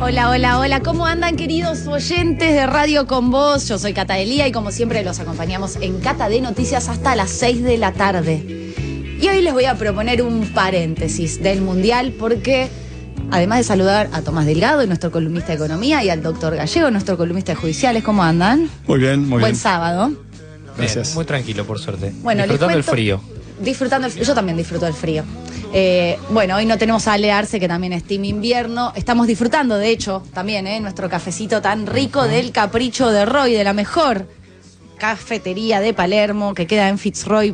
Hola, hola, hola. ¿Cómo andan, queridos oyentes de Radio Con Vos? Yo soy Cata Elía y como siempre los acompañamos en Cata de Noticias hasta las 6 de la tarde. Y hoy les voy a proponer un paréntesis del Mundial porque, además de saludar a Tomás Delgado, nuestro columnista de economía, y al doctor Gallego, nuestro columnista de judiciales, ¿cómo andan? Muy bien, muy bien. Buen sábado. Gracias. Muy tranquilo, por suerte. Bueno, disfrutando el frío. Yo también disfruto del frío. Bueno, hoy no tenemos a Ale Arce, que también es Team Invierno. Estamos disfrutando, de hecho, también, nuestro cafecito tan rico del Capricho de Roy, de la mejor cafetería de Palermo, que queda en Fitzroy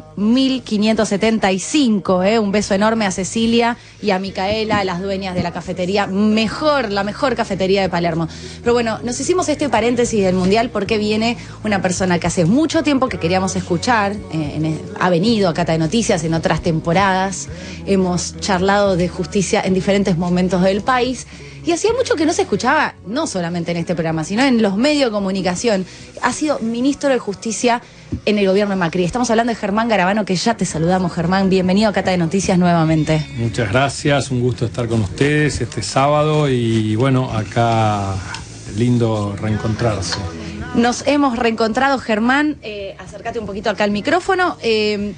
1575. Un beso enorme a Cecilia y a Micaela, las dueñas de la cafetería, la mejor cafetería de Palermo. Pero bueno, nos hicimos este paréntesis del Mundial porque viene una persona que hace mucho tiempo que queríamos escuchar, ha venido a Cata de Noticias en otras temporadas, hemos charlado de justicia en diferentes momentos del país. Y hacía mucho que no se escuchaba, no solamente en este programa, sino en los medios de comunicación. Ha sido ministro de Justicia en el gobierno de Macri. Estamos hablando de Germán Garabano, que ya te saludamos, Germán. Bienvenido a Cata de Noticias nuevamente. Muchas gracias, un gusto estar con ustedes este sábado y bueno, acá lindo reencontrarse. Nos hemos reencontrado, Germán. Acércate un poquito acá al micrófono. ¿Qué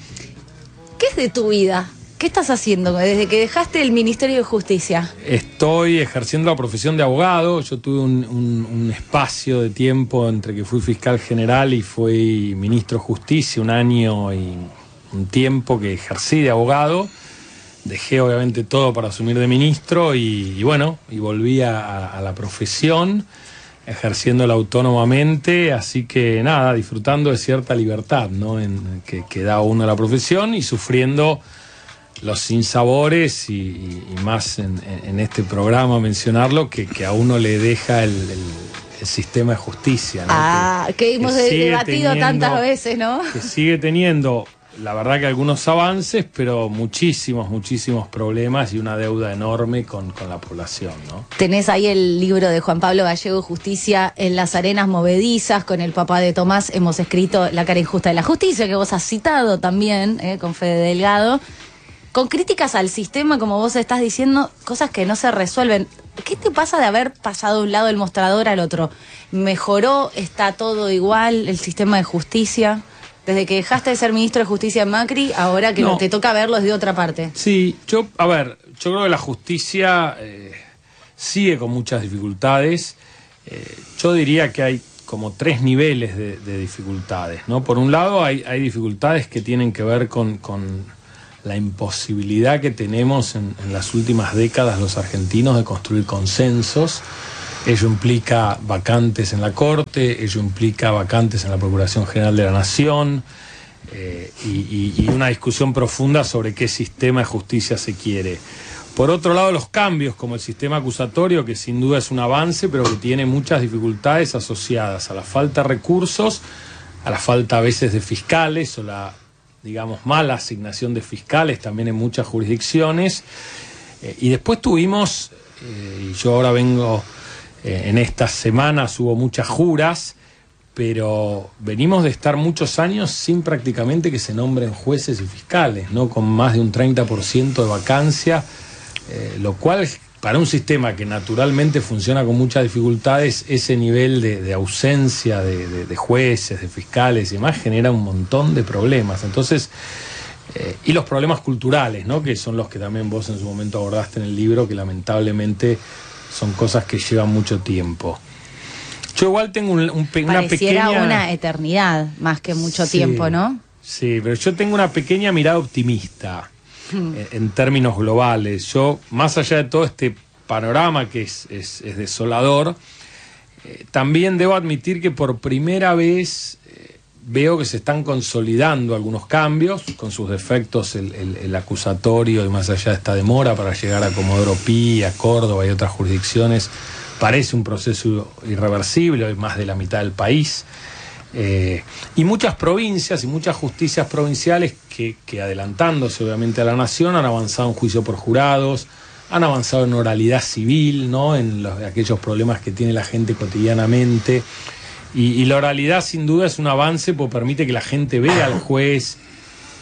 es de tu vida? ¿Qué estás haciendo desde que dejaste el Ministerio de Justicia? Estoy ejerciendo la profesión de abogado. Yo tuve un espacio de tiempo entre que fui fiscal general y fui ministro de Justicia, un año y un tiempo que ejercí de abogado. Dejé obviamente todo para asumir de ministro y volví a la profesión, ejerciéndola autónomamente, así que nada, disfrutando de cierta libertad, ¿no? que da uno a la profesión y sufriendo los sinsabores y más en este programa mencionarlo, que a uno le deja el sistema de justicia, ¿no? Que hemos debatido tantas veces, ¿no? Que sigue teniendo, la verdad, que algunos avances, pero muchísimos problemas y una deuda enorme con la población, ¿no? Tenés ahí el libro de Juan Pablo Gallego, Justicia en las arenas movedizas. Con el papá de Tomás hemos escrito La cara injusta de la justicia, que vos has citado también, con Fede Delgado. Con críticas al sistema, como vos estás diciendo, cosas que no se resuelven. ¿Qué te pasa de haber pasado de un lado del mostrador al otro? ¿Mejoró? ¿Está todo igual el sistema de justicia? Desde que dejaste de ser ministro de Justicia en Macri, ahora que te toca verlo desde otra parte. Sí, yo creo que la justicia sigue con muchas dificultades. Yo diría que hay como 3 niveles de dificultades, ¿no? Por un lado, hay dificultades que tienen que ver con la imposibilidad que tenemos en las últimas décadas los argentinos de construir consensos. Ello implica vacantes en la Corte, ello implica vacantes en la Procuración General de la Nación y una discusión profunda sobre qué sistema de justicia se quiere. Por otro lado, los cambios, como el sistema acusatorio, que sin duda es un avance, pero que tiene muchas dificultades asociadas a la falta de recursos, a la falta a veces de fiscales o la mala asignación de fiscales también en muchas jurisdicciones. Y después tuvimos, y yo ahora vengo, en estas semanas hubo muchas juras, pero venimos de estar muchos años sin prácticamente que se nombren jueces y fiscales, ¿no? Con más de un 30% de vacancia, lo cual para un sistema que naturalmente funciona con muchas dificultades, ese nivel de ausencia de jueces, de fiscales y demás genera un montón de problemas. Entonces, y los problemas culturales, ¿no? Que son los que también vos en su momento abordaste en el libro, que lamentablemente son cosas que llevan mucho tiempo. Yo igual tengo una pequeña... Pareciera una eternidad, más que mucho tiempo, ¿no? Sí, pero yo tengo una pequeña mirada optimista en términos globales. Yo, más allá de todo este panorama que es desolador, también debo admitir que por primera vez veo que se están consolidando algunos cambios, con sus defectos el acusatorio, y más allá de esta demora para llegar a Comodoro Pi, a Córdoba y otras jurisdicciones, parece un proceso irreversible, hay más de la mitad del país. Y muchas provincias y muchas justicias provinciales que adelantándose obviamente a la nación han avanzado en juicio por jurados, han avanzado en oralidad civil, ¿no? En aquellos problemas que tiene la gente cotidianamente. Y la oralidad sin duda es un avance porque permite que la gente vea al juez,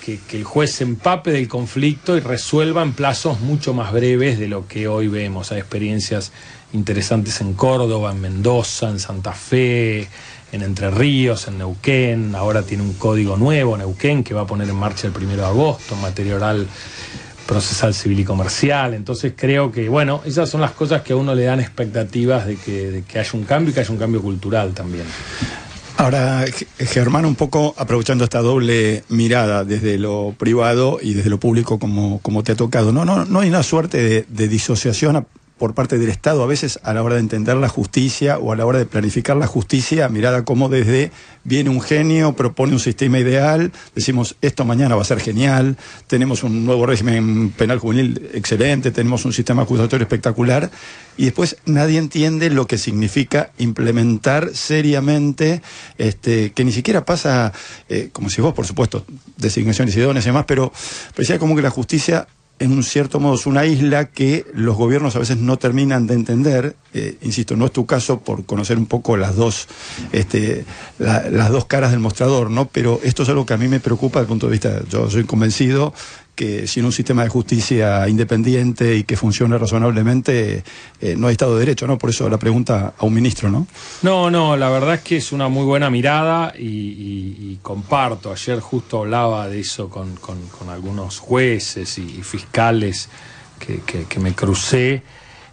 que el juez se empape del conflicto y resuelva en plazos mucho más breves de lo que hoy vemos. Hay experiencias interesantes en Córdoba, en Mendoza, en Santa Fe, en Entre Ríos, en Neuquén. Ahora tiene un código nuevo, Neuquén, que va a poner en marcha el 1 de agosto, en materia oral, procesal, civil y comercial. Entonces creo que, bueno, esas son las cosas que a uno le dan expectativas de que haya un cambio y que haya un cambio cultural también. Ahora, Germán, un poco aprovechando esta doble mirada desde lo privado y desde lo público como te ha tocado, ¿no hay una suerte de disociación por parte del Estado a veces a la hora de entender la justicia o a la hora de planificar la justicia, mirada como desde viene un genio, propone un sistema ideal, decimos esto mañana va a ser genial, tenemos un nuevo régimen penal juvenil excelente, tenemos un sistema acusatorio espectacular, y después nadie entiende lo que significa implementar seriamente, que ni siquiera pasa, como si vos, por supuesto, designaciones idóneas y demás, pero parecía como que la justicia en un cierto modo es una isla que los gobiernos a veces no terminan de entender. Insisto, no es tu caso por conocer un poco las dos caras del mostrador, ¿no? Pero esto es algo que a mí me preocupa desde el punto de vista, yo soy convencido que sin un sistema de justicia independiente y que funcione razonablemente, no hay Estado de Derecho, ¿no? Por eso la pregunta a un ministro, ¿no? No, la verdad es que es una muy buena mirada y comparto. Ayer justo hablaba de eso con algunos jueces y fiscales que me crucé.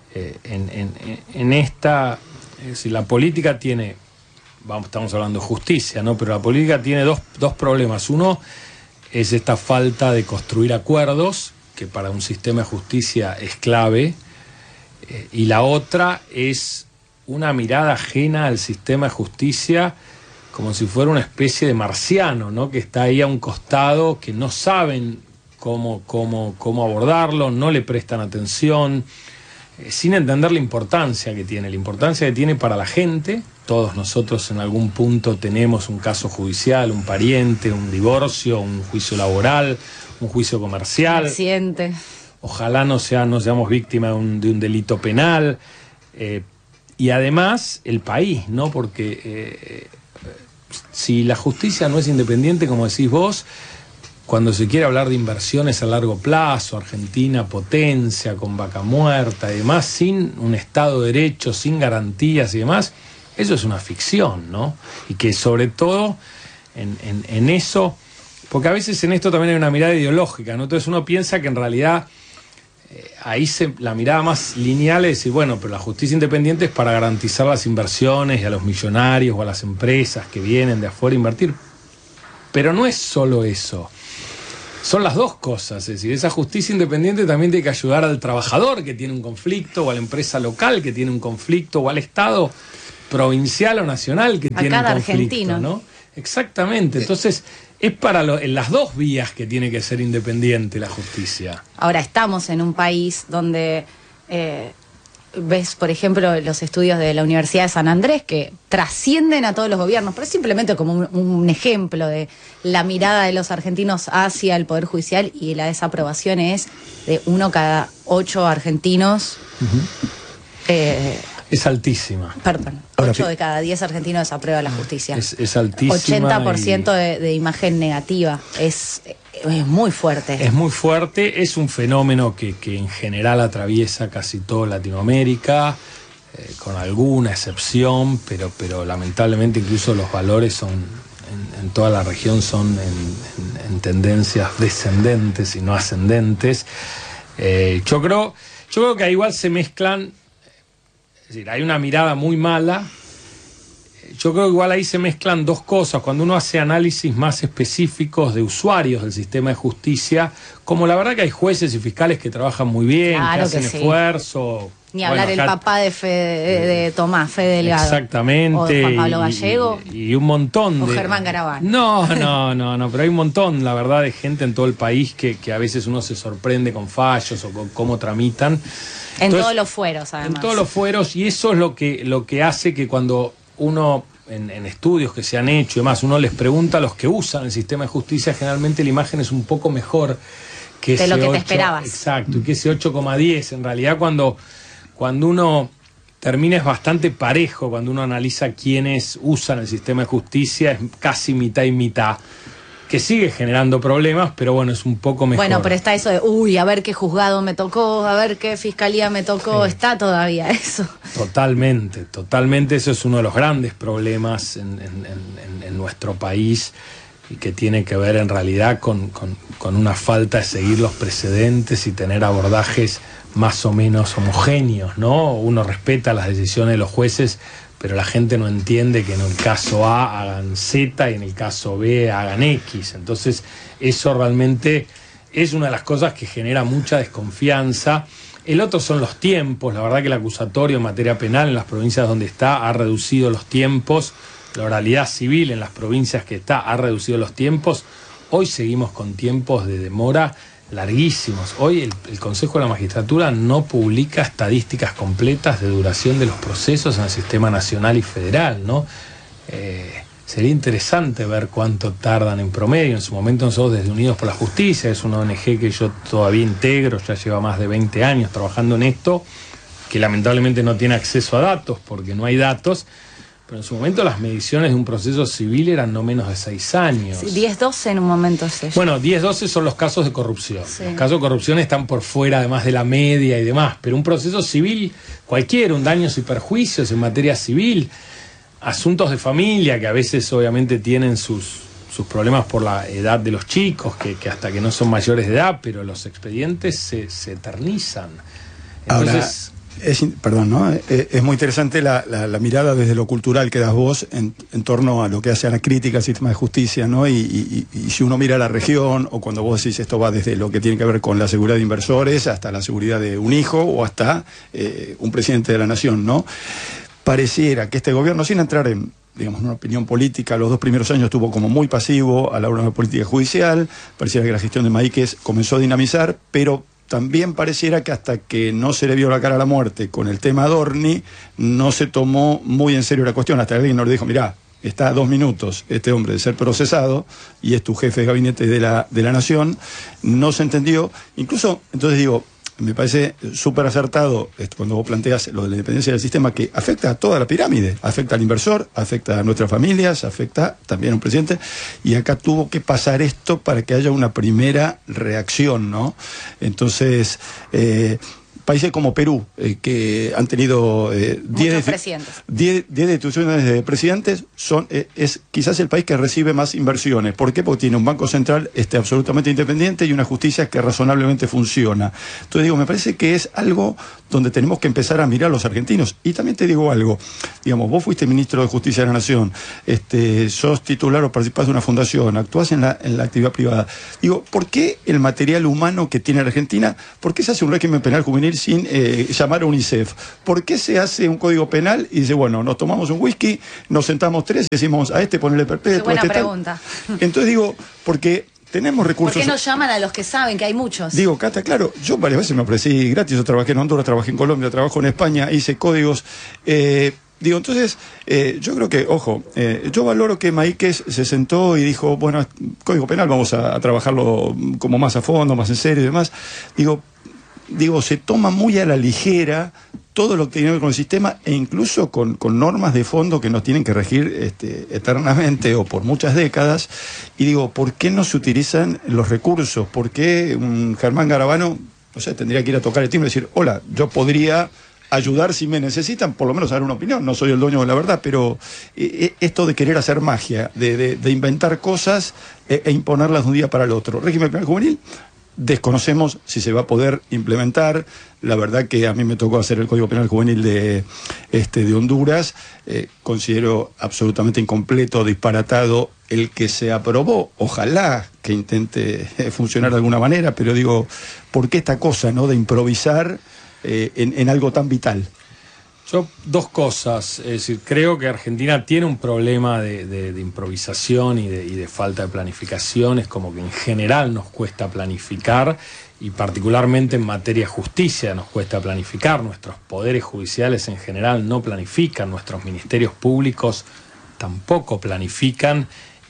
En esta, es decir, la política tiene, estamos hablando de justicia, ¿no? Pero la política tiene dos problemas. Uno es esta falta de construir acuerdos, que para un sistema de justicia es clave, y la otra es una mirada ajena al sistema de justicia, como si fuera una especie de marciano, ¿no? Que está ahí a un costado, que no saben cómo abordarlo, no le prestan atención, sin entender la importancia que tiene para la gente. Todos nosotros en algún punto tenemos un caso judicial, un pariente, un divorcio, un juicio laboral, un juicio comercial. Accidente. Ojalá no seamos víctimas de un delito penal. Y además el país, ¿no? Porque si la justicia no es independiente, como decís vos, cuando se quiere hablar de inversiones a largo plazo, Argentina potencia, con vaca muerta y demás, sin un Estado de Derecho, sin garantías y demás, eso es una ficción, ¿no? Y que sobre todo en eso, porque a veces en esto también hay una mirada ideológica, ¿no? Entonces uno piensa que en realidad la mirada más lineal es decir, bueno, pero la justicia independiente es para garantizar las inversiones y a los millonarios o a las empresas que vienen de afuera a invertir. Pero no es solo eso. Son las dos cosas, es decir, esa justicia independiente también tiene que ayudar al trabajador que tiene un conflicto, o a la empresa local que tiene un conflicto, o al Estado provincial o nacional que tiene un conflicto, argentino, ¿no? Exactamente, entonces es para en las dos vías que tiene que ser independiente la justicia. Ahora estamos en un país donde ves, por ejemplo, los estudios de la Universidad de San Andrés que trascienden a todos los gobiernos, pero es simplemente como un ejemplo de la mirada de los argentinos hacia el Poder Judicial, y la desaprobación es de 1 cada 8 argentinos. Es altísima. Perdón, 8 de cada 10 argentinos desaprueba la justicia. Es altísima. 80% de imagen negativa. Es muy fuerte. Es muy fuerte, es un fenómeno que en general atraviesa casi toda Latinoamérica, con alguna excepción, pero lamentablemente incluso los valores son en toda la región son en tendencias descendentes y no ascendentes. Yo creo que ahí igual se mezclan, es decir, hay una mirada muy mala. Yo creo que igual ahí se mezclan dos cosas. Cuando uno hace análisis más específicos de usuarios del sistema de justicia, como la verdad que hay jueces y fiscales que trabajan muy bien, claro, que hacen esfuerzo. Ni hablar el papá de Tomás, Fede Delgado. Exactamente. O Juan Pablo Gallego. Y un montón de... O Germán Garabal. No, pero hay un montón, la verdad, de gente en todo el país que a veces uno se sorprende con fallos o con cómo tramitan. Entonces, todos los fueros, además. En todos los fueros, y eso es lo que hace que cuando uno, en estudios que se han hecho y demás, uno les pregunta a los que usan el sistema de justicia, generalmente la imagen es un poco mejor que de ese lo que 8, te esperabas. Exacto, y que ese 8,10. En realidad, cuando uno termina es bastante parejo, cuando uno analiza quiénes usan el sistema de justicia, es casi mitad y mitad. que sigue generando problemas, pero bueno, es un poco mejor. Bueno, pero está eso de, uy, a ver qué juzgado me tocó, a ver qué fiscalía me tocó, sí. Está todavía eso. Totalmente, totalmente, eso es uno de los grandes problemas en nuestro país, y que tiene que ver en realidad con una falta de seguir los precedentes y tener abordajes más o menos homogéneos, ¿no? Uno respeta las decisiones de los jueces, pero la gente no entiende que en el caso A hagan Z y en el caso B hagan X. Entonces, eso realmente es una de las cosas que genera mucha desconfianza. El otro son los tiempos. La verdad que el acusatorio en materia penal en las provincias donde está ha reducido los tiempos. La oralidad civil en las provincias que está ha reducido los tiempos. Hoy seguimos con tiempos de demora larguísimos. Hoy el Consejo de la Magistratura no publica estadísticas completas de duración de los procesos en el sistema nacional y federal, ¿no? Sería interesante ver cuánto tardan en promedio. En su momento nosotros desde Unidos por la Justicia, es una ONG que yo todavía integro, ya lleva más de 20 años trabajando en esto, que lamentablemente no tiene acceso a datos porque no hay datos. Pero en su momento las mediciones de un proceso civil eran no menos de 6 años. Sí, 10-12 en un momento es eso. Bueno, 10-12 son los casos de corrupción. Sí. Los casos de corrupción están por fuera, además de la media y demás. Pero un proceso civil cualquiera, un daños y perjuicios en materia civil, asuntos de familia que a veces obviamente tienen sus problemas por la edad de los chicos, que hasta que no son mayores de edad, pero los expedientes se eternizan. Entonces... Ahora, perdón, ¿no? Es muy interesante la mirada desde lo cultural que das vos en torno a lo que hace a la crítica al sistema de justicia, ¿no? Y si uno mira la región, o cuando vos decís esto va desde lo que tiene que ver con la seguridad de inversores hasta la seguridad de un hijo o hasta un presidente de la nación, ¿no? Pareciera que este gobierno, sin entrar en, digamos, una opinión política, los 2 primeros años estuvo como muy pasivo a la hora de la política judicial. Pareciera que la gestión de Maíquez comenzó a dinamizar, pero también pareciera que hasta que no se le vio la cara a la muerte con el tema Adorni, no se tomó muy en serio la cuestión, hasta que alguien nos dijo, mirá, está a 2 minutos este hombre de ser procesado y es tu jefe de gabinete de la nación. No se entendió, incluso, entonces digo, me parece súper acertado cuando vos planteas lo de la independencia del sistema, que afecta a toda la pirámide, afecta al inversor, afecta a nuestras familias, afecta también a un presidente, y acá tuvo que pasar esto para que haya una primera reacción, ¿no? Entonces, países como Perú, que han tenido 10 destituciones de presidentes, es quizás el país que recibe más inversiones. ¿Por qué? Porque tiene un banco central absolutamente independiente y una justicia que razonablemente funciona. Entonces digo, me parece que es algo donde tenemos que empezar a mirar los argentinos. Y también te digo algo, digamos, vos fuiste ministro de Justicia de la Nación, sos titular o participás de una fundación, actuás en la actividad privada. Digo, ¿por qué el material humano que tiene la Argentina, por qué se hace un régimen penal juvenil sin llamar a UNICEF? ¿Por qué se hace un código penal y dice, bueno, nos tomamos un whisky, nos sentamos 3 y decimos, a este ponele perpetuo? Buena pregunta. Entonces digo, porque tenemos recursos. ¿Por qué no llaman a los que saben, que hay muchos? Digo, Cata, claro, yo varias veces me ofrecí gratis, yo trabajé en Honduras, trabajé en Colombia, trabajo en España, hice códigos. Digo, entonces, yo creo que, ojo, yo valoro que Maíquez se sentó y dijo, bueno, código penal vamos a trabajarlo como más a fondo, más en serio y demás. Digo, se toma muy a la ligera todo lo que tiene que ver con el sistema, e incluso con normas de fondo que nos tienen que regir eternamente o por muchas décadas. Y digo, ¿por qué no se utilizan los recursos? ¿Por qué un Germán Garabano, no sé, tendría que ir a tocar el timbre y decir, hola, yo podría ayudar si me necesitan, por lo menos a dar una opinión, no soy el dueño de la verdad, pero esto de querer hacer magia, de inventar cosas e imponerlas de un día para el otro? Régimen penal juvenil, desconocemos si se va a poder implementar. La verdad que a mí me tocó hacer el Código Penal Juvenil de Honduras. Considero absolutamente incompleto, disparatado el que se aprobó. Ojalá que intente funcionar de alguna manera, pero digo, ¿por qué esta cosa, no, de improvisar en algo tan vital? Yo, 2 cosas. Es decir, creo que Argentina tiene un problema de improvisación y de falta de planificación. Es como que en general nos cuesta planificar, y particularmente en materia de justicia nos cuesta planificar. Nuestros poderes judiciales en general no planifican, nuestros ministerios públicos tampoco planifican.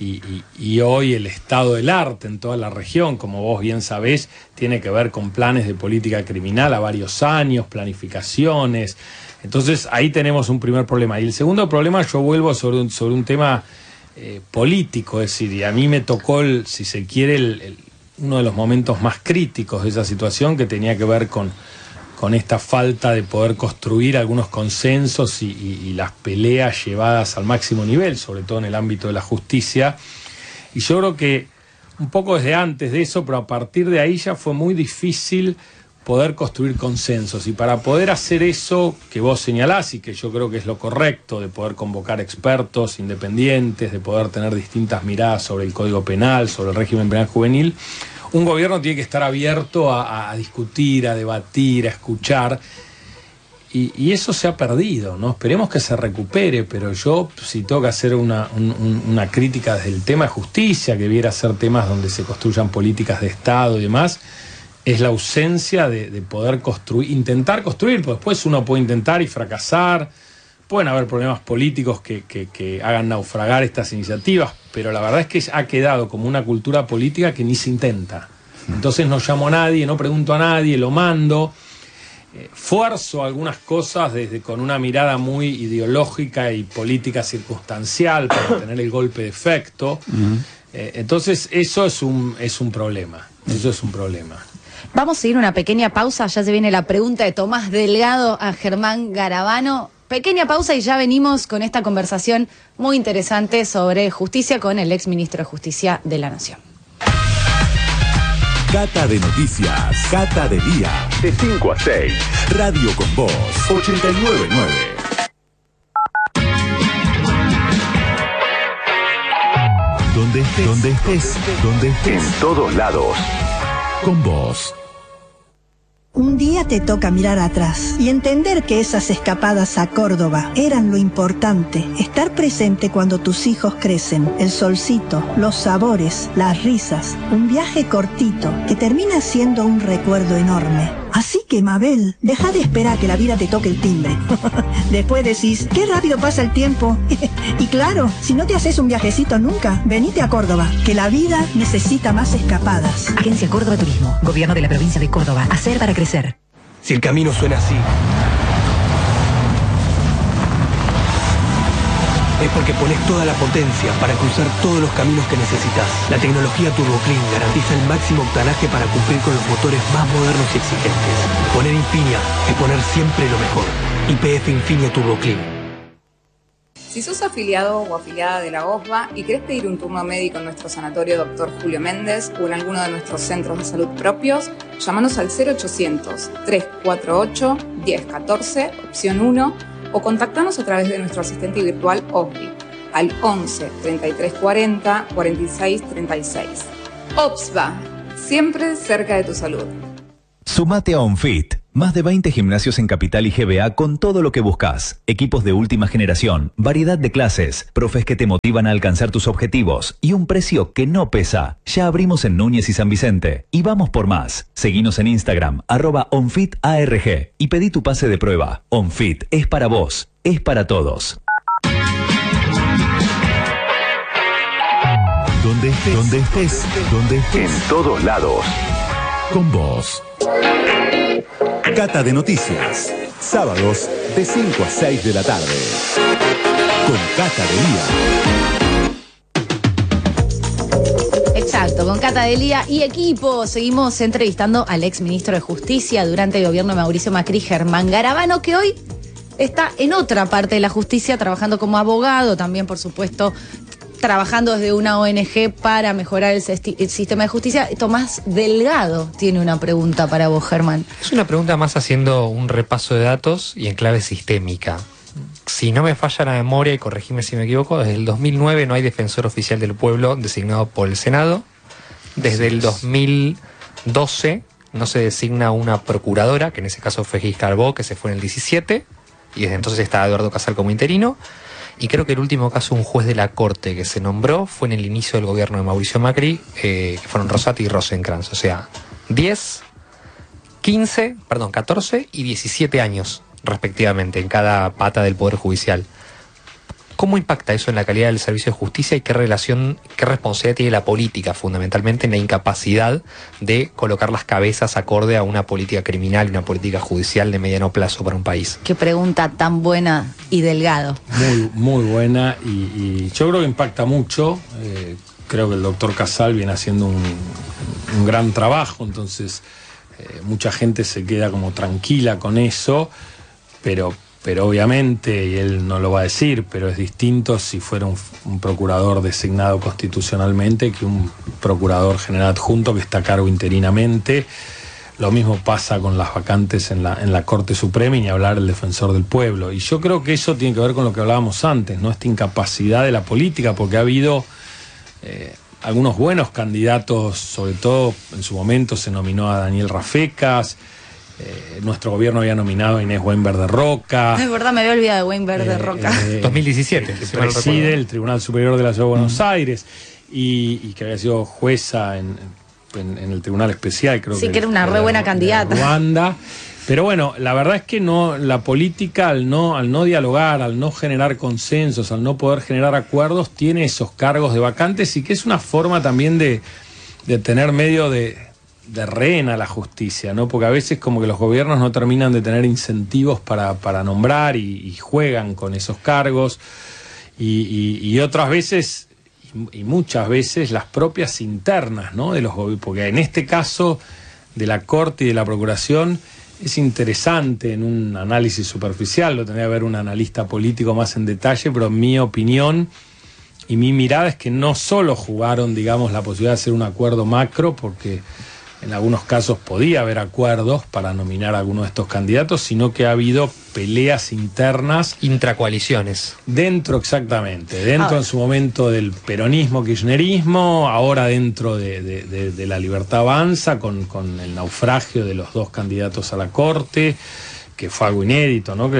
Y hoy el estado del arte en toda la región, como vos bien sabés, tiene que ver con planes de política criminal a varios años, planificaciones. Entonces ahí tenemos un primer problema. Y el segundo problema, yo vuelvo sobre un tema político, es decir, y a mí me tocó, si se quiere, uno de los momentos más críticos de esa situación, que tenía que ver con esta falta de poder construir algunos consensos y las peleas llevadas al máximo nivel, sobre todo en el ámbito de la justicia. Y yo creo que un poco desde antes de eso, pero a partir de ahí ya fue muy difícil poder construir consensos. Y para poder hacer eso que vos señalás, y que yo creo que es lo correcto, de poder convocar expertos independientes, de poder tener distintas miradas sobre el Código Penal, sobre el régimen penal juvenil, un gobierno tiene que estar abierto a discutir, a debatir, a escuchar. Y eso se ha perdido, ¿no? Esperemos que se recupere, pero yo, si tengo que hacer una crítica desde el tema de justicia, que debiera ser temas donde se construyan políticas de Estado y demás, es la ausencia de poder construir, intentar construir, porque después uno puede intentar y fracasar, pueden haber problemas políticos que hagan naufragar estas iniciativas, pero la verdad es que ha quedado como una cultura política que ni se intenta. Entonces no llamo a nadie, no pregunto a nadie, lo mando, fuerzo algunas cosas con una mirada muy ideológica y política circunstancial para tener el golpe de efecto. Entonces eso es un problema, eso es un problema. Vamos a ir a una pequeña pausa, ya se viene la pregunta de Tomás Delgado a Germán Garabano. Pequeña pausa y ya venimos con esta conversación muy interesante sobre justicia con el ex ministro de Justicia de la Nación. Cata de Noticias, Cata de Día, de 5 a 6, Radio con Voz, 89.9. Donde estés, en todos lados. Con vos. Un día te toca mirar atrás y entender que esas escapadas a Córdoba eran lo importante. Estar presente cuando tus hijos crecen, el solcito, los sabores, las risas. Un viaje cortito que termina siendo un recuerdo enorme. Así que, Mabel, deja de esperar que la vida te toque el timbre. Después decís, qué rápido pasa el tiempo. Y claro, si no te haces un viajecito nunca, venite a Córdoba, que la vida necesita más escapadas. Agencia Córdoba Turismo, Gobierno de la Provincia de Córdoba. Hacer para crecer. Si el camino suena así, es porque pones toda la potencia para cruzar todos los caminos que necesitas. La tecnología TurboClean garantiza el máximo octanaje para cumplir con los motores más modernos y exigentes. Poner Infinia es poner siempre lo mejor. YPF Infinia TurboClean. Si sos afiliado o afiliada de la OSBA y querés pedir un turno médico en nuestro sanatorio Dr. Julio Méndez o en alguno de nuestros centros de salud propios, llámanos al 0800-348-1014, opción 1, o contactanos a través de nuestro asistente virtual OSBI al 11 33 40 46 36. OSBA, siempre cerca de tu salud. Sumate a OnFit. Más de 20 gimnasios en Capital y GBA con todo lo que buscas. Equipos de última generación, variedad de clases, profes que te motivan a alcanzar tus objetivos y un precio que no pesa. Ya abrimos en Núñez y San Vicente. Y vamos por más. Seguinos en Instagram, @OnFitARG y pedí tu pase de prueba. OnFit es para vos, es para todos. Donde estés, en todos lados. Con vos. Cata de Noticias, sábados de 5 a 6 de la tarde. Con Cata de Lía. Exacto, con Cata de Lía y equipo. Seguimos entrevistando al ex ministro de Justicia durante el gobierno de Mauricio Macri, Germán Garabano, que hoy está en otra parte de la justicia, trabajando como abogado, también, por supuesto, trabajando desde una ONG para mejorar el sistema de justicia. Tomás Delgado tiene una pregunta para vos, Germán. Es una pregunta más haciendo un repaso de datos y en clave sistémica. Si no me falla la memoria, y corregime si me equivoco, desde el 2009 no hay defensor oficial del pueblo designado por el Senado. Desde el 2012 no se designa una procuradora, que en ese caso fue Giscard Bo, que se fue en el 17, y desde entonces está Eduardo Casal como interino. Y creo que el último caso, un juez de la Corte que se nombró, fue en el inicio del gobierno de Mauricio Macri, que fueron Rosati y Rosenkrantz. O sea, 14 y 17 años, respectivamente, en cada pata del Poder Judicial. ¿Cómo impacta eso en la calidad del servicio de justicia y qué responsabilidad tiene la política, fundamentalmente en la incapacidad de colocar las cabezas acorde a una política criminal y una política judicial de mediano plazo para un país? Qué pregunta tan buena y delgado. Muy buena y yo creo que impacta mucho. Creo que el doctor Casal viene haciendo un gran trabajo, entonces mucha gente se queda como tranquila con eso, pero obviamente, y él no lo va a decir, pero es distinto si fuera un procurador designado constitucionalmente que un procurador general adjunto que está a cargo interinamente. Lo mismo pasa con las vacantes en la Corte Suprema y ni hablar el defensor del pueblo. Y yo creo que eso tiene que ver con lo que hablábamos antes, ¿no? Esta incapacidad de la política, porque ha habido algunos buenos candidatos, sobre todo en su momento se nominó a Daniel Rafecas. Nuestro gobierno había nominado a Inés Weinberg de Roca. Es verdad, me había olvidado de Weinberg de Roca. 2017. Que preside el Tribunal Superior de la Ciudad de Buenos Aires y que había sido jueza en el Tribunal Especial, creo que. Sí, que era una re buena candidata. Ruanda. Pero bueno, la verdad es que la política, al no dialogar, al no generar consensos, al no poder generar acuerdos, tiene esos cargos de vacantes y que es una forma también de tener medio de rehén a la justicia, ¿no? Porque a veces como que los gobiernos no terminan de tener incentivos para nombrar y juegan con esos cargos y otras veces y muchas veces las propias internas, ¿no? De los gobiernos, porque en este caso de la Corte y de la Procuración es interesante en un análisis superficial, lo tendría que ver un analista político más en detalle, pero en mi opinión y mi mirada es que no solo jugaron, digamos, la posibilidad de hacer un acuerdo macro, porque en algunos casos podía haber acuerdos para nominar a alguno de estos candidatos, sino que ha habido peleas internas. Intracoaliciones. Dentro, exactamente. Dentro en su momento del peronismo, kirchnerismo, ahora dentro de la Libertad Avanza, con el naufragio de los dos candidatos a la Corte, que fue algo inédito, ¿no? Que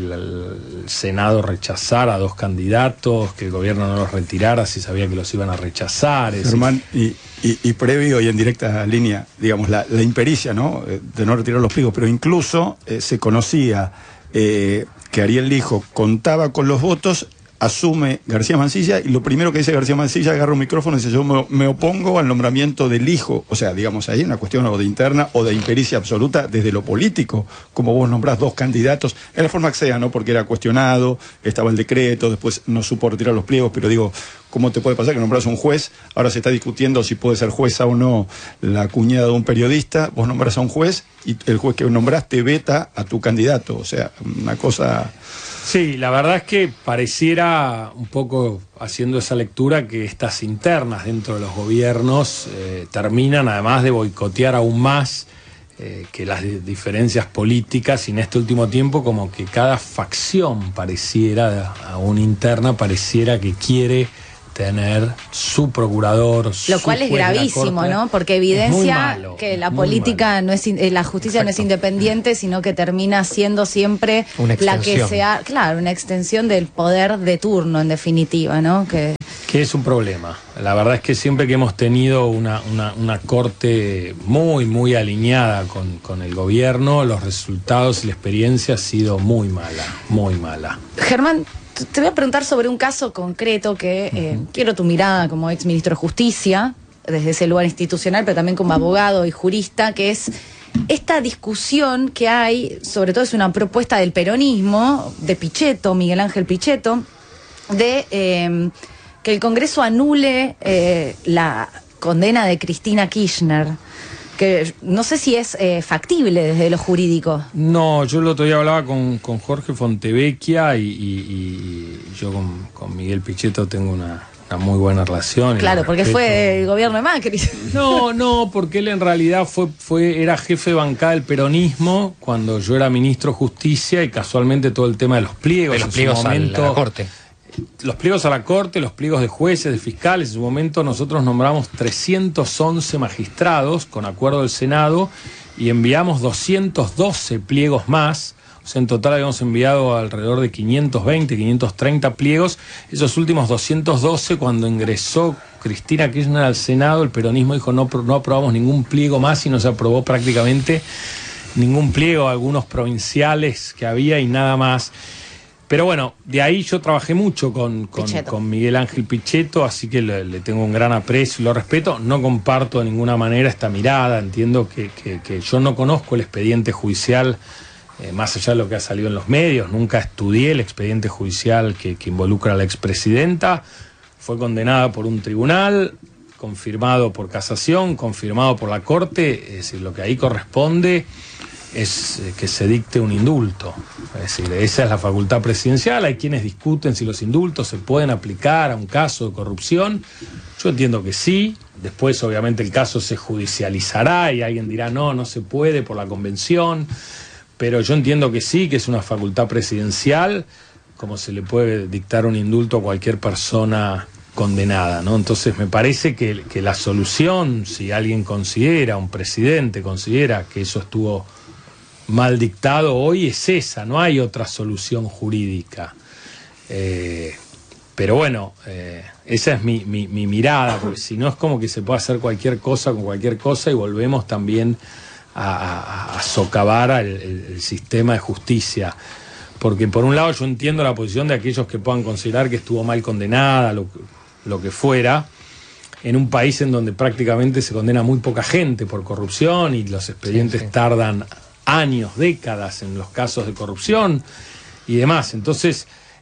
el Senado rechazara a dos candidatos, que el gobierno no los retirara si sabía que los iban a rechazar. Germán, y previo y en directa línea, digamos, la impericia, ¿no? De no retirar los pliegos, pero incluso se conocía que Ariel Lijo contaba con los votos, asume García Mansilla, y lo primero que dice García Mansilla, agarra un micrófono y dice: yo me opongo al nombramiento del hijo. O sea, digamos, ahí una cuestión o de interna o de impericia absoluta desde lo político, como vos nombrás dos candidatos, en la forma que sea, ¿no? Porque era cuestionado, estaba el decreto, después no supo retirar los pliegos, pero digo, ¿cómo te puede pasar que nombrás un juez? Ahora se está discutiendo si puede ser jueza o no la cuñada de un periodista. Vos nombrás a un juez y el juez que nombraste veta a tu candidato. O sea, una cosa... Sí, la verdad es que pareciera, un poco haciendo esa lectura, que estas internas dentro de los gobiernos terminan, además de boicotear aún más que las diferencias políticas, y en este último tiempo como que cada facción pareciera, aún interna, pareciera que quiere tener su procurador, lo cual es gravísimo, ¿no? Porque evidencia que la política no es, la justicia no es independiente, sino que termina siendo siempre la que sea, claro, una extensión del poder de turno, en definitiva, ¿no? Que es un problema. La verdad es que siempre que hemos tenido una corte muy alineada con el gobierno, los resultados y la experiencia ha sido muy mala. Germán, te voy a preguntar sobre un caso concreto que quiero tu mirada como ex ministro de Justicia, desde ese lugar institucional, pero también como abogado y jurista, que es esta discusión que hay, sobre todo es una propuesta del peronismo, de Pichetto, Miguel Ángel Pichetto, de que el Congreso anule la condena de Cristina Kirchner, que no sé si es factible desde lo jurídico. No, yo el otro día hablaba con Jorge Fontevecchia y yo con Miguel Pichetto tengo una muy buena relación. Claro, porque fue el gobierno de Macri. No, porque él en realidad era jefe de bancada del peronismo cuando yo era ministro de Justicia, y casualmente todo el tema de los pliegos. De los pliegos a la Corte. Los pliegos a la Corte, los pliegos de jueces, de fiscales. En su momento nosotros nombramos 311 magistrados con acuerdo del Senado y enviamos 212 pliegos más. O sea, en total habíamos enviado alrededor de 520, 530 pliegos. Esos últimos 212, cuando ingresó Cristina Kirchner al Senado, el peronismo dijo no aprobamos ningún pliego más, y no se aprobó prácticamente ningún pliego, algunos provinciales que había y nada más. Pero bueno, de ahí yo trabajé mucho con Miguel Ángel Pichetto, así que le tengo un gran aprecio y lo respeto. No comparto de ninguna manera esta mirada, entiendo que yo no conozco el expediente judicial, más allá de lo que ha salido en los medios, nunca estudié el expediente judicial que involucra a la expresidenta. Fue condenada por un tribunal, confirmado por casación, confirmado por la Corte, es decir, lo que ahí corresponde es que se dicte un indulto. Es decir, esa es la facultad presidencial. Hay quienes discuten si los indultos se pueden aplicar a un caso de corrupción. Yo entiendo que sí. Después, obviamente, el caso se judicializará y alguien dirá no se puede por la convención. Pero yo entiendo que sí, que es una facultad presidencial, como se le puede dictar un indulto a cualquier persona condenada, ¿no? Entonces me parece que la solución, si alguien considera, un presidente considera que eso estuvo mal dictado hoy, es esa, no hay otra solución jurídica. Pero bueno, esa es mi mirada, porque si no es como que se puede hacer cualquier cosa con cualquier cosa y volvemos también a socavar el sistema de justicia. Porque por un lado yo entiendo la posición de aquellos que puedan considerar que estuvo mal condenada, lo que fuera, en un país en donde prácticamente se condena muy poca gente por corrupción y los expedientes tardan años, décadas en los casos de corrupción y demás. Entonces,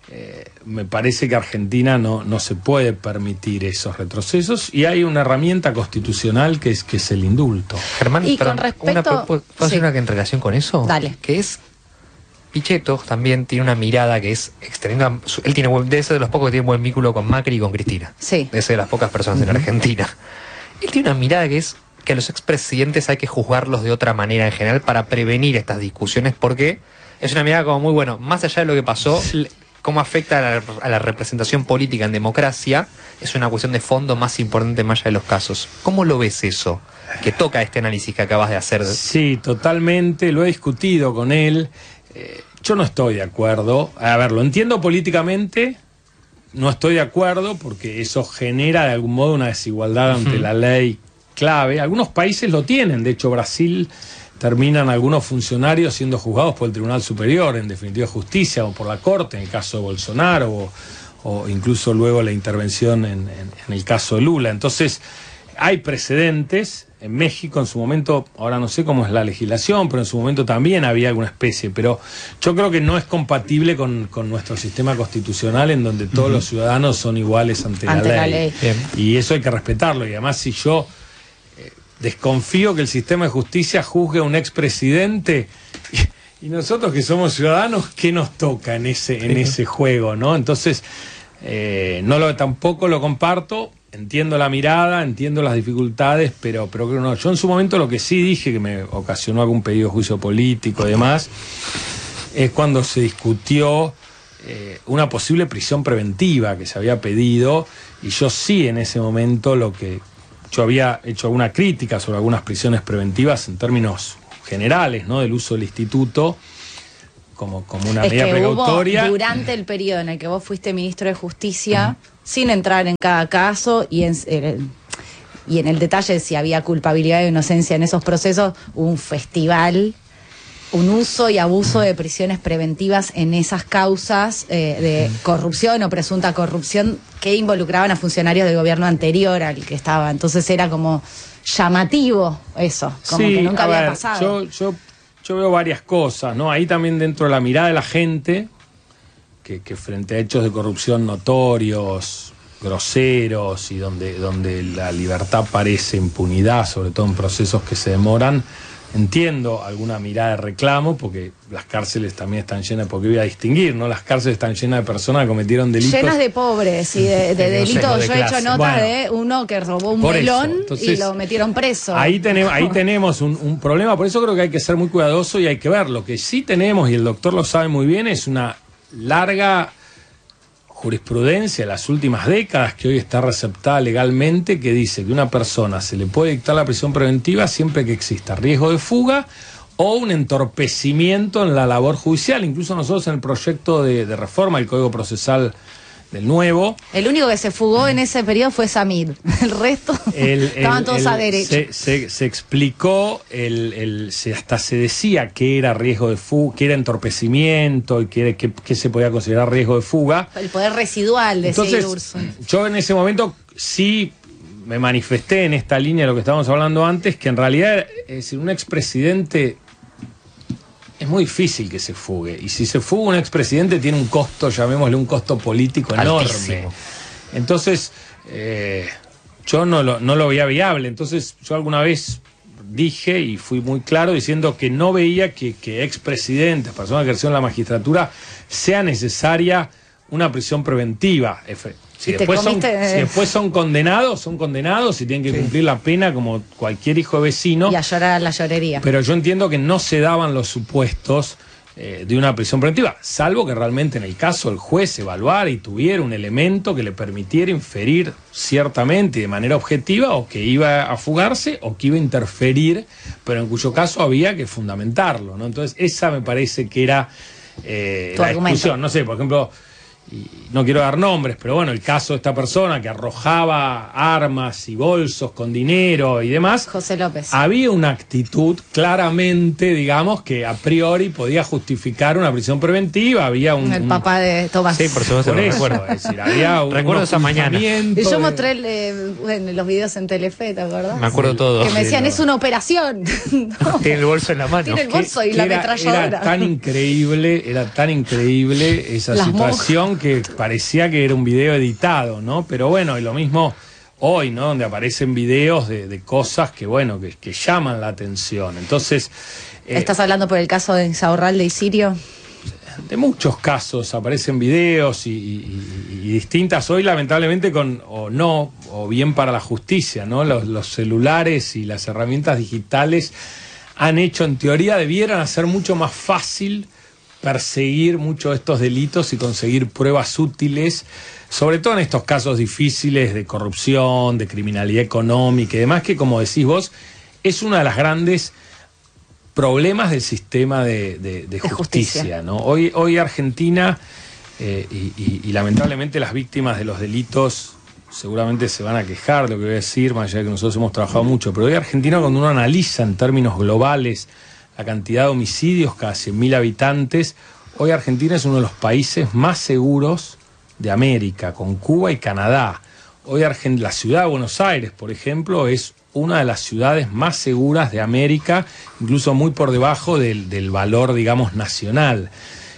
me parece que Argentina no se puede permitir esos retrocesos y hay una herramienta constitucional que es el indulto. Germán, y con respecto... ¿puedo hacer una en relación con eso? Dale. Que es... Pichetto también tiene una mirada que es extrema. Él debe ser de los pocos que tiene buen vínculo con Macri y con Cristina. Sí. Debe ser de las pocas personas en Argentina. Él tiene una mirada que es que a los expresidentes hay que juzgarlos de otra manera en general para prevenir estas discusiones, porque es una mirada como muy bueno, más allá de lo que pasó, cómo afecta a la representación política en democracia, es una cuestión de fondo más importante más allá de los casos. ¿Cómo lo ves eso? Que toca este análisis que acabas de hacer. Sí, totalmente, lo he discutido con él. Yo no estoy de acuerdo. A ver, lo entiendo políticamente, no estoy de acuerdo porque eso genera de algún modo una desigualdad ante la ley clave. Algunos países lo tienen, de hecho Brasil terminan algunos funcionarios siendo juzgados por el Tribunal Superior, en definitiva Justicia, o por la Corte, en el caso de Bolsonaro, o incluso luego la intervención en el caso de Lula. Entonces, hay precedentes. En México en su momento, ahora no sé cómo es la legislación, pero en su momento también había alguna especie, pero yo creo que no es compatible con nuestro sistema constitucional en donde todos los ciudadanos son iguales ante la ley. Y eso hay que respetarlo, y además si yo desconfío que el sistema de justicia juzgue a un expresidente y nosotros que somos ciudadanos, ¿qué nos toca en ese juego, no? Entonces, tampoco lo comparto. Entiendo la mirada, entiendo las dificultades, pero creo que no. Yo en su momento lo que sí dije, que me ocasionó algún pedido de juicio político y demás, es cuando se discutió una posible prisión preventiva que se había pedido, y yo sí en ese momento yo había hecho alguna crítica sobre algunas prisiones preventivas en términos generales, ¿no? Del uso del instituto como una medida precautoria. Durante el periodo en el que vos fuiste ministro de Justicia, sin entrar en cada caso y en el detalle de si había culpabilidad o inocencia en esos procesos, hubo un festival, un uso y abuso de prisiones preventivas en esas causas de corrupción o presunta corrupción que involucraban a funcionarios del gobierno anterior al que estaba. Entonces era como llamativo eso, como que nunca había pasado. Yo veo varias cosas, ¿no? Ahí también dentro de la mirada de la gente, que frente a hechos de corrupción notorios, groseros y donde la libertad parece impunidad, sobre todo en procesos que se demoran, entiendo alguna mirada de reclamo, porque las cárceles también están llenas, porque voy a distinguir, ¿no? Las cárceles están llenas de personas que cometieron delitos. Llenas de pobres y de delitos. Yo he hecho nota de uno que robó un melón y lo metieron preso. Ahí tenemos un problema, por eso creo que hay que ser muy cuidadoso y hay que ver. Lo que sí tenemos, y el doctor lo sabe muy bien, es una larga jurisprudencia de las últimas décadas que hoy está receptada legalmente, que dice que una persona se le puede dictar la prisión preventiva siempre que exista riesgo de fuga o un entorpecimiento en la labor judicial. Incluso nosotros en el proyecto de reforma del Código Procesal del nuevo. El único que se fugó en ese periodo fue Samir. El resto estaban todos a derecho. Se explicó, hasta se decía que era riesgo de fuga, que era entorpecimiento y que se podía considerar riesgo de fuga. El poder residual de Entonces, Urso. yo en ese momento sí me manifesté en esta línea de lo que estábamos hablando antes, que en realidad, es decir, un expresidente es muy difícil que se fugue. Y si se fuga un expresidente tiene un costo, llamémosle un costo político enorme. Altísimo. Entonces, yo no lo veía viable. Entonces, yo alguna vez dije y fui muy claro diciendo que no veía que expresidentes, personas que ejercieron la magistratura, sea necesaria una prisión preventiva. Si después son condenados y tienen que cumplir la pena como cualquier hijo de vecino. Y a llorar la llorería. Pero yo entiendo que no se daban los supuestos de una prisión preventiva, salvo que realmente en el caso el juez evaluara y tuviera un elemento que le permitiera inferir ciertamente y de manera objetiva o que iba a fugarse o que iba a interferir, pero en cuyo caso había que fundamentarlo, ¿no? Entonces esa me parece que era la discusión. No sé, por ejemplo, y no quiero dar nombres, pero bueno, el caso de esta persona que arrojaba armas y bolsos con dinero y demás, José López. Había una actitud claramente, digamos, que a priori podía justificar una prisión preventiva. Había el papá de Tomás. Sí, por supuesto, por lo eso, recuerdo. es decir, había Recuerdo esa mañana. Y yo mostré los videos en Telefe, ¿te acordás? Me acuerdo todo. Que me decían, es una operación. No. Tiene el bolso en la mano. Tiene el bolso y la ametralladora. Era tan increíble esa situación que parecía que era un video editado, ¿no? Pero bueno, y lo mismo hoy, ¿no? Donde aparecen videos de cosas que, bueno, que llaman la atención. Entonces... ¿Estás hablando por el caso de Insaurralde y Sirio? De muchos casos aparecen videos y distintas hoy, lamentablemente, o bien para la justicia, ¿no? Los celulares y las herramientas digitales han hecho, en teoría, debieran hacer mucho más fácil perseguir muchos de estos delitos y conseguir pruebas útiles, sobre todo en estos casos difíciles de corrupción, de criminalidad económica y demás, que, como decís vos, es una de las grandes problemas del sistema de justicia, ¿no? Hoy Argentina, y lamentablemente las víctimas de los delitos seguramente se van a quejar de lo que voy a decir, más allá de que nosotros hemos trabajado mucho, pero hoy Argentina, cuando uno analiza en términos globales la cantidad de homicidios cada 100.000 habitantes, hoy Argentina es uno de los países más seguros de América, con Cuba y Canadá. Hoy la ciudad de Buenos Aires, por ejemplo, es una de las ciudades más seguras de América, incluso muy por debajo del valor, digamos, nacional.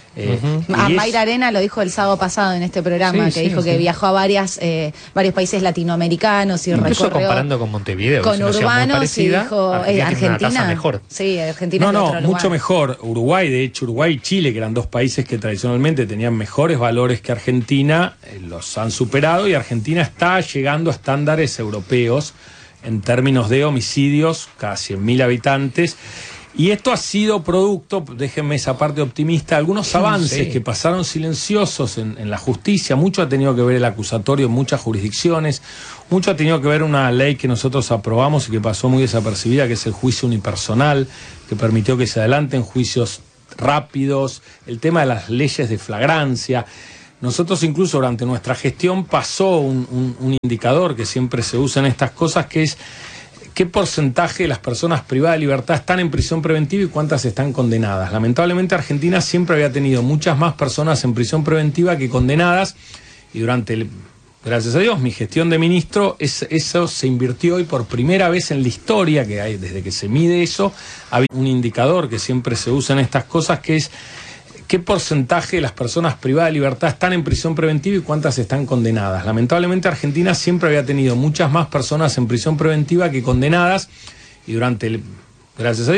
Mayra Arena lo dijo el sábado pasado en este programa, dijo que viajó a varios países latinoamericanos y incluso recorrió comparando con Montevideo, con urbanos, y dijo Argentina mejor. Sí, Argentina mucho mejor. Uruguay, de hecho, Uruguay y Chile, que eran dos países que tradicionalmente tenían mejores valores que Argentina, los han superado, y Argentina está llegando a estándares europeos en términos de homicidios cada 100.000 habitantes. Y esto ha sido producto, déjenme esa parte optimista, algunos avances que pasaron silenciosos en la justicia. Mucho ha tenido que ver el acusatorio en muchas jurisdicciones, mucho ha tenido que ver una ley que nosotros aprobamos y que pasó muy desapercibida, que es el juicio unipersonal, que permitió que se adelanten juicios rápidos, el tema de las leyes de flagrancia. Nosotros incluso durante nuestra gestión pasó un indicador que siempre se usa en estas cosas, que es qué porcentaje de las personas privadas de libertad están en prisión preventiva y cuántas están condenadas. Lamentablemente Argentina siempre había tenido muchas más personas en prisión preventiva que condenadas, y gracias a Dios, mi gestión de ministro, eso se invirtió, y por primera vez en la historia que hay, desde que se mide eso, había un indicador que siempre se usa en estas cosas, que es qué porcentaje de las personas privadas de libertad están en prisión preventiva y cuántas están condenadas. Lamentablemente Argentina siempre había tenido muchas más personas en prisión preventiva que condenadas, y gracias a Dios,